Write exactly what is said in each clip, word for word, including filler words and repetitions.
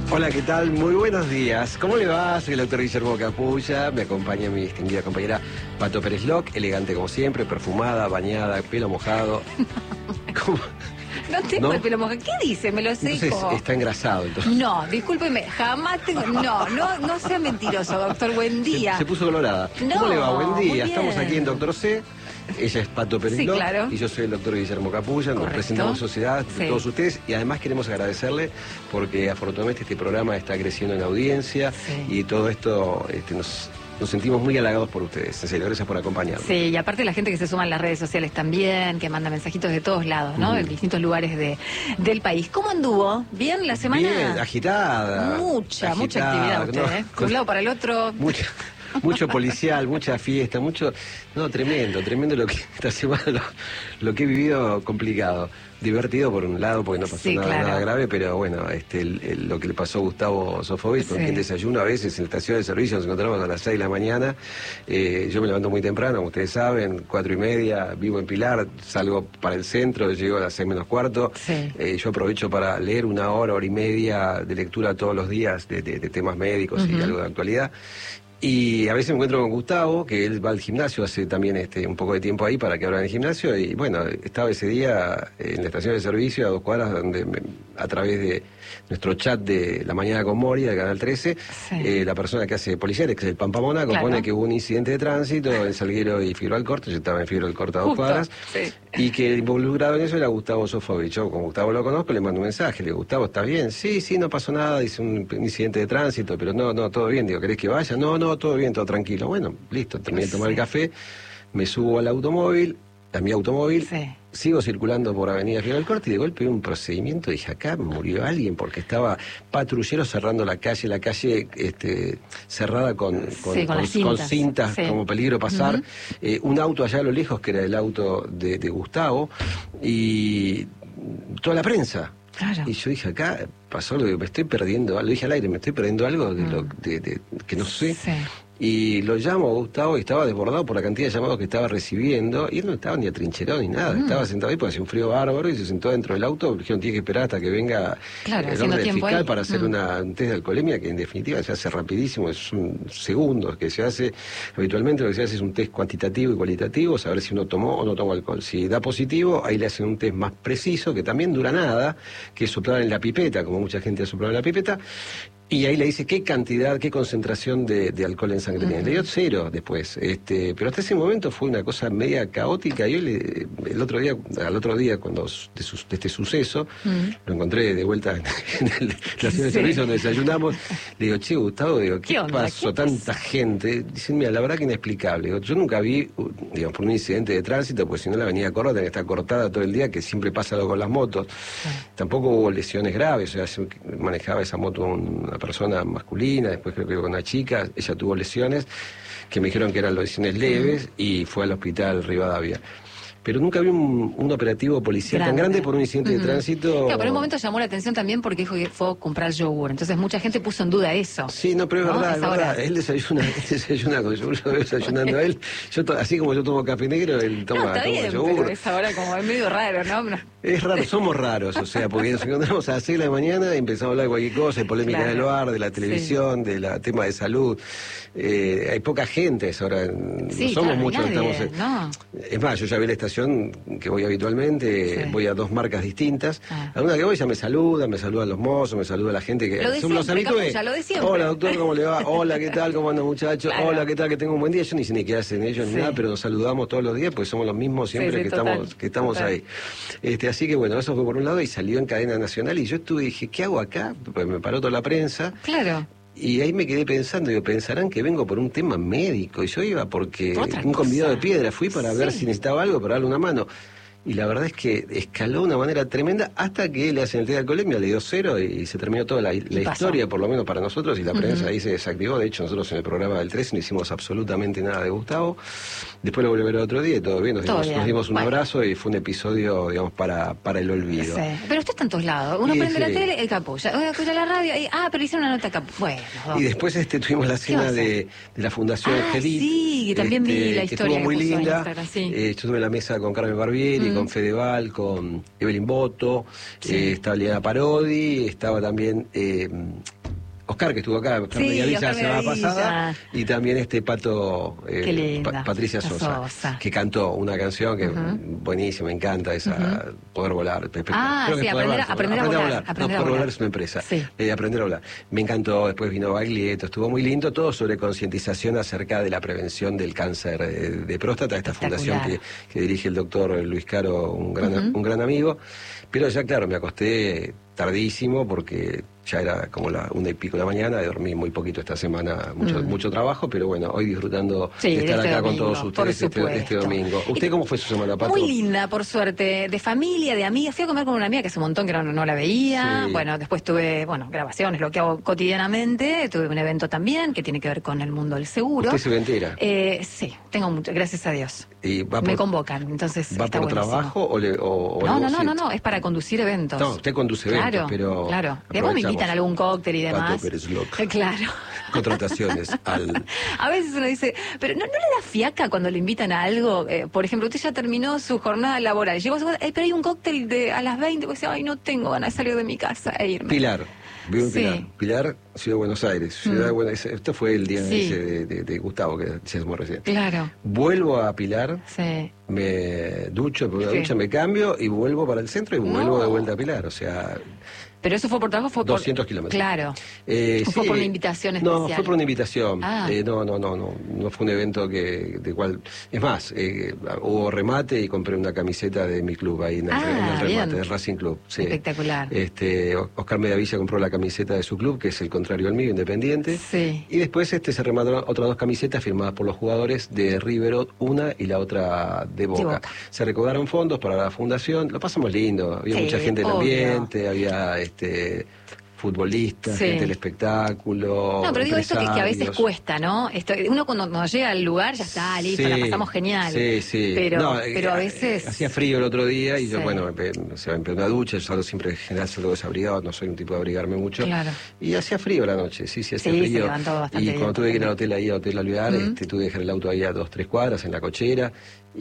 Hola, ¿qué tal? Muy buenos días. ¿Cómo le va? Soy el doctor Guillermo Capulla. Me acompaña mi distinguida compañera Pato Pérez Loc, elegante como siempre, perfumada, bañada, pelo mojado. ¿Cómo? No tengo ¿No? el pelo mojado. ¿Qué dice? Me lo seco. Entonces está engrasado. Entonces. No, discúlpeme, jamás tengo... No, no, no sea mentiroso, doctor. Buen día. Se, se puso colorada. No, ¿Cómo le va? Buen muy día. bien. Estamos aquí en Doctor C. Ella es Pato Pérez Sí, Loc, claro. y yo soy el doctor Guillermo Capulla. Nos Correcto. presentamos sociedad de Sí. todos ustedes y además queremos agradecerle porque afortunadamente este programa está creciendo en audiencia Sí. y todo esto este, nos, nos sentimos muy halagados por ustedes. En serio, gracias por acompañarnos. Sí, y aparte la gente que se suma en las redes sociales también, que manda mensajitos de todos lados, ¿no? Ujú. En distintos lugares de, del país. ¿Cómo anduvo? ¿Bien la semana? Bien, agitada. Mucha, mucha agitada, actividad usted, ¿no? ¿eh? De un lado para el otro. Mucho, mucho policial, mucha fiesta, mucho... No, tremendo, tremendo lo que esta semana, lo, lo que he vivido complicado. Divertido por un lado, porque no pasó Sí, nada, claro. nada grave, pero bueno, este, el- el- lo que le pasó a Gustavo Sofovich, con Sí. quien desayuno a veces en la estación de servicio, nos encontramos a las seis de la mañana. Eh, yo me levanto muy temprano, como ustedes saben, cuatro y media, vivo en Pilar, salgo para el centro, llego a las seis menos cuarto. Sí. Eh, yo aprovecho para leer una hora, hora y media de lectura todos los días de, de- de temas médicos y Ujú. algo de actualidad. Y a veces me encuentro con Gustavo, que él va al gimnasio, hace también este un poco de tiempo ahí para que abran el gimnasio, y bueno, estaba ese día en la estación de servicio a dos cuadras, donde me- a través de nuestro chat de La Mañana con Moria, de Canal trece, Sí. eh, la persona que hace policiales, que es el Pampa Mónaco, Claro. pone que hubo un incidente de tránsito en Salguero y Figueroa Alcorta, yo estaba en Figueroa Alcorta a dos Justo, cuadras, sí. y que el involucrado en eso era Gustavo Sofovich. Yo, como Gustavo lo conozco, le mando un mensaje, le digo, Gustavo, ¿estás bien? Sí, sí, no pasó nada, dice un, un incidente de tránsito, pero no, no, todo bien. Digo, ¿querés que vaya? No, no, todo bien, todo tranquilo. Bueno, listo, terminé de tomar Sí. el café, me subo al automóvil, a mi automóvil, Sí. sigo circulando por Avenida Figueroa Alcorta y de golpe veo un procedimiento, dije, acá murió alguien porque estaba patrulleros cerrando la calle, la calle este, cerrada con, con, Sí, con las cintas. cintas, Sí. como peligro pasar. Ujú. Eh, un auto allá a lo lejos, que era el auto de, de Gustavo, y toda la prensa. Claro. Y yo dije, acá pasó algo, me estoy perdiendo algo, lo dije al aire, me estoy perdiendo algo de lo Mm. de, de- que no sé. Sí. Y lo llamo a Gustavo y estaba desbordado por la cantidad de llamados que estaba recibiendo, y él no estaba ni atrincherado ni nada, Mm. estaba sentado ahí porque hacía un frío bárbaro y se sentó dentro del auto, dijeron, tiene que esperar hasta que venga Claro, el haciendo orden tiempo fiscal ahí. para hacer Mm. una, un test de alcoholemia, que en definitiva se hace rapidísimo, es un segundos que se hace. Habitualmente lo que se hace es un test cuantitativo y cualitativo, saber si uno tomó o no tomó alcohol. Si da positivo, ahí le hacen un test más preciso, que también dura nada, que es soplar en la pipeta, como mucha gente ha soplado en la pipeta, y ahí le dice qué cantidad, qué concentración de, de alcohol en sangre tiene. Le dio cero después, este, pero hasta ese momento fue una cosa media caótica. Y yo le, el otro día, al otro día, cuando de, sus- de este suceso, Mm. lo encontré de vuelta en, en el- la estación de Sí. servicio donde desayunamos, le digo, che, Gustavo, digo, ¿qué, ¿Qué onda? pasó? ¿Qué Tanta gente. Dicen, mira, la verdad que inexplicable. Digo, yo nunca vi, uh, digamos, por un incidente de tránsito, porque si no la avenida Córdoba tenía que estar cortada todo el día, que siempre pasa algo con las motos. Tampoco hubo lesiones graves, o sea, se- manejaba esa moto una persona masculina, después creo que con una chica, ella tuvo lesiones que me dijeron que eran lesiones leves y fue al hospital Rivadavia. Pero nunca vi un, un operativo policial tan grande por un incidente Ujú. de tránsito. Claro, pero en un momento llamó la atención también porque dijo que fue a comprar yogur. Entonces mucha gente puso en duda eso. Sí, no, pero es ¿No? verdad, es Esa verdad. hora. Él desayuna, él desayuna con yogur, yo lo veo desayunando a él. Yo to- así como yo tomo café negro, él toma, No, está toma bien, yogur. pero esa hora como es medio raro, ¿no? No. Es raro, somos raros, o sea, porque nos encontramos a las seis de la mañana y empezamos a hablar de cualquier cosa, de polémica Claro. en el bar, de la Sí. televisión, de la tema de salud. Eh, hay poca gente ahora, no Sí, somos claro, muchos, nadie, estamos en- no. Es más, yo ya vi la estación que voy habitualmente, Sí. voy a dos marcas distintas. Ah. A una que voy ya me saludan, me saludan los mozos, me saluda la gente que Lo de son los siempre, habitués. Capulla, lo de siempre. Hola doctor, ¿cómo le va? Hola, ¿qué tal? ¿Cómo andan muchachos? Claro. Hola, ¿qué tal? Que tengo un buen día. Yo ni sé ni qué hacen ellos ni Sí. nada, pero nos saludamos todos los días porque somos los mismos siempre Sí, sí, que, total, estamos, que estamos total. ahí. Este, así que bueno, eso fue por un lado y salió en cadena nacional y yo estuve y dije, ¿qué hago acá? Pues me paró toda la prensa. Claro. Y ahí me quedé pensando, digo, pensarán que vengo por un tema médico. Y yo iba porque Por otra un convidado de cosa. piedra, fui para ver Sí. si necesitaba algo, para darle una mano. Y la verdad es que escaló de una manera tremenda hasta que le hacen el test de alcoholemia, le dio cero y se terminó toda la, la pasó. historia, por lo menos para nosotros, y la prensa Ujú. ahí se desactivó. De hecho, nosotros en el programa del trece no hicimos absolutamente nada de Gustavo. Después lo volví a ver el otro día y todo bien, nos, Todo dimos, bien. nos dimos un Bueno. abrazo y fue un episodio, digamos, para, para el olvido. Sí. Pero usted está en todos lados. Uno Y prende sí. la tele, el Capulla. Uno escucha la radio y, ah, pero hicieron una nota Capulla. Bueno. Y después este tuvimos la cena vas a hacer? de, de la Fundación Ah, Angelit. sí, que también vi la que historia estuvo muy que puso en linda. Instagram, sí. Eh, yo tuve en la mesa con Carmen Barbieri, Mm. con Fedeval, con Evelyn Boto, Sí. eh, estaba Liana Parodi, estaba también eh, Oscar, que estuvo acá, Oscar Sí, Mediavilla Oscar la semana Mediavilla. pasada, y también este Pato, eh, Qué linda, Pa- Patricia la Sosa, Sosa. que cantó una canción que Ujú. buenísima, me encanta esa, Ujú. Poder Volar. Pe- pe- Ah, creo que sí, Poder aprender a- Volar, aprender a volar, aprender No, a Poder volar. Volar es una empresa. Sí. Eh, aprender a volar. Me encantó, después vino Baglietto, estuvo muy lindo, todo sobre concientización acerca de la prevención del cáncer eh, de próstata, esta fundación que, que dirige el doctor Luis Caro, un gran, Ujú. un gran amigo. Pero ya, claro, me acosté tardísimo porque ya era como la una y pico de la mañana, dormí muy poquito esta semana, mucho, Mm. mucho trabajo, pero bueno, hoy disfrutando Sí, de estar de este acá domingo, con todos por ustedes este, este supuesto. domingo. ¿Usted cómo fue su semana, Pato? Muy linda, por suerte, de familia, de amigas. Fui a comer con una amiga que hace un montón que no, no la veía. Sí. Bueno, después tuve, bueno, grabaciones, lo que hago cotidianamente. Tuve un evento también que tiene que ver con el mundo del seguro. ¿Usted se entera? Eh, sí, tengo mucho, gracias a Dios. ¿Y va Me por, convocan, entonces ¿Va está por buenísimo. trabajo o, le, o, o No, no, negocio? no, no, no, es para conducir eventos. No, usted conduce eventos, claro, pero Claro, después me invitan a algún cóctel y demás. Pato Pérez Loca. Eh, Claro. Contrataciones al... A veces uno dice, pero ¿no, no le da fiaca cuando le invitan a algo? Eh, por ejemplo, usted ya terminó su jornada laboral. Llegó a su casa, "Eh, pero hay un cóctel de, a las veinte. Pues dice, ay, no tengo ganas de salir de mi casa e irme. Pilar. Vivo en Sí. Pilar. Pilar, Ciudad de Buenos Aires. Ciudad de Mm. Buenos Aires. Esto fue el día Sí. ese de, de- de Gustavo, que decíamos recién. Claro, Vuelvo a Pilar, sí. me ducho, por la Sí. ducha me cambio y vuelvo para el centro y vuelvo No. de vuelta a Pilar. O sea, Pero eso fue por trabajo, fue por... doscientos kilómetros. Claro. Eh, ¿O fue sí. por una invitación No, especial? fue por una invitación. Ah. Eh, no, no, no, no, no fue un evento que, de cual... Es más, eh, hubo remate y compré una camiseta de mi club ahí en el, Ah, en el remate, bien. del Racing Club. Sí. Espectacular. Este, Oscar Mediavilla compró la camiseta de su club, que es el contrario al mío, Independiente. Sí. Y después este se remataron otras dos camisetas firmadas por los jugadores de River, una y la otra de Boca. De Boca. Se recaudaron fondos para la fundación, lo pasamos lindo, había Sí, mucha gente en el obvio. ambiente, había este futbolistas, Sí. gente del espectáculo. No, pero digo esto que, que a veces empresarios. cuesta, ¿no? Esto, uno cuando nos llega al lugar ya está, listo, Sí, la pasamos genial. Sí, sí. Pero, No, eh, pero a eh, veces... Hacía frío el otro día y yo, Sí. bueno, me, pe- se me pegué una ducha, yo salgo siempre en general salgo desabrigado, no soy un tipo de abrigarme mucho. Claro. Y hacía frío la noche, sí, sí, hacía Sí, se frío. levantó bastante y bien cuando tuve que ir al también. hotel ahí, al Hotel Alvear, Ujú. este, tuve que dejar el auto ahí a dos, tres cuadras en la cochera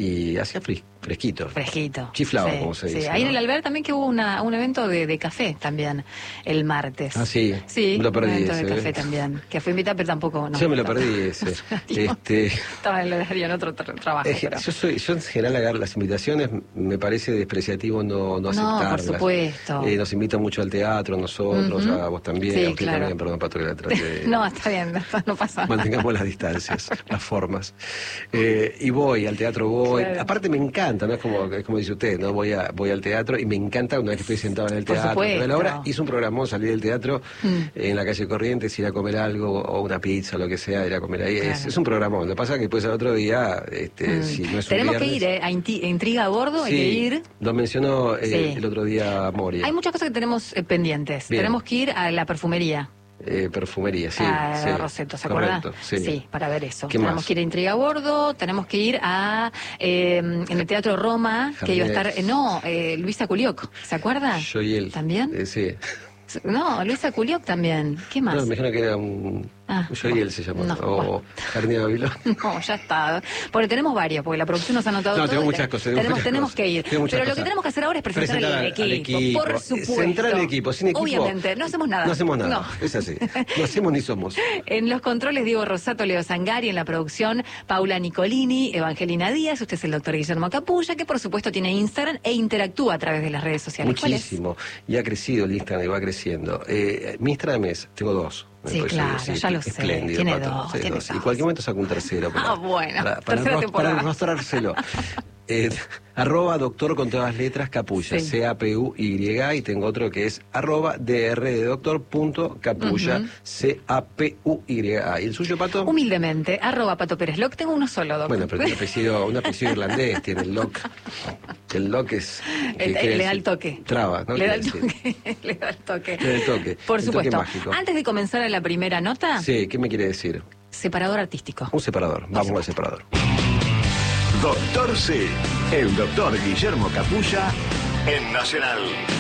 y hacía fri- fresquito. Fresquito. Chiflado, Sí, como se sí. dice. Ahí ¿no? en el Alvear también que hubo una, un evento de, de café también el martes. Ah, sí. Sí, Me lo perdí un evento ese, de café ¿eh? también. Que fue invitada, pero tampoco... No Yo me lo gustó. perdí ese. Digo, este, Estaba en el horario en otro tra- trabajo. es que pero- yo, soy, yo en general agarro las invitaciones, me parece despreciativo no, no No, aceptarlas. por supuesto. Eh, nos invitan mucho al teatro, nosotros, Ujú. a vos también, Sí, a usted claro. también, perdón, Pato, que la trate de- No, está bien, no, no pasa nada. Mantengamos las distancias, las formas. Eh, y voy, al teatro voy. Claro. Aparte me encanta, ¿no? Es como, es como dice usted, ¿no? Voy, a, voy al teatro y me encanta una vez que estoy sentado en el Por teatro. supuesto. A la hora hice un programón, salí del teatro Mm. en la calle Corrientes, ir a comer algo, o una pizza, lo que sea, ir a comer ahí. Es, Claro. es un programón. Lo que pasa es que después al otro día, este, Mm. si no es un Tenemos que viernes- ir, ¿eh? A Inti- Intriga a bordo, hay Sí, que ir. lo mencionó eh, Sí. el otro día Moria. Hay muchas cosas que tenemos eh, pendientes. Bien. Tenemos que ir a la perfumería. Eh, perfumería, sí. a sí. Roseto, ¿se acuerda? Correcto, sí. para ver eso. ¿Qué tenemos más? que ir a Intriga a bordo, tenemos que ir a eh, en el Teatro Roma, que iba a estar, eh, no, eh, Luisa Culioc, ¿se acuerda? Yo y él. ¿También? Eh, sí. No, Luisa Culioc también. ¿Qué más? No, me imagino que era un... Ah, Yo y él se llama. no, o bueno. Jardín de Babilón. No, ya está. Porque tenemos varios, porque la producción nos ha anotado No, todo. tengo y muchas te- cosas. tengo Tenemos, muchas tenemos cosas, que ir. tengo muchas Pero lo que cosas. tenemos que hacer ahora es presentar, Presentar al, al- al equipo, equipo. por supuesto. Centrar el equipo. Sin equipo. Obviamente, no hacemos nada. No hacemos nada. No. Es así. No hacemos ni somos. En los controles, Diego Rosato, Leo Zangari, en la producción, Paula Nicolini, Evangelina Díaz, usted es el doctor Guillermo Capulla, que por supuesto tiene Instagram e interactúa a través de las redes sociales. ¿Cuál es? Muchísimo. Y ha crecido el Instagram y va creciendo. Eh, mi Instagram es, tengo dos. Sí, Pues, claro, sí, ya lo sé. espléndido, Tiene Pato. dos, Sí, tiene dos. Y dos. en cualquier momento saco un tercero. Para, Ah, bueno, Para, para, tercera ros- temporada. para mostrárselo. Eh, arroba doctor con todas las letras capulla, Sí. C A P U Y, y tengo otro que es arroba dr de doctor punto capulla, Ujú. C A P U Y. ¿Y el suyo, Pato? Humildemente, arroba Pato Pérez Loc, tengo uno solo, doctor. Bueno, pero tiene apellido, un apellido irlandés, tiene el lock. El lock es... que El- quiere le da decir- el toque. Traba, ¿no? Le da el Quiere decir. toque. Le da el toque. Le da el toque. Por El supuesto. toque mágico. Antes de comenzar a la primera nota, Sí, ¿qué me quiere decir? separador artístico. Un separador. Vamos al separador. Doctor C, el doctor Guillermo Capulla en Nacional.